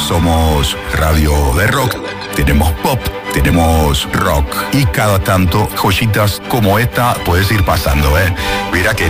somos radio de rock, tenemos pop, tenemos rock y cada tanto joyitas como esta puedes ir pasando, Mira que